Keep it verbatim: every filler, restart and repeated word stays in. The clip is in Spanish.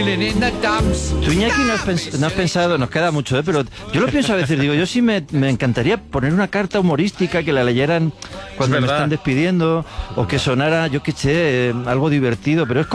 Tú, Iñaki, no has, pens- no has pensado, nos queda mucho, ¿eh? Pero yo lo pienso a veces, digo, yo sí me, me encantaría poner una carta humorística que la leyeran cuando me están despidiendo, o que sonara, yo qué sé, eh, algo divertido, pero es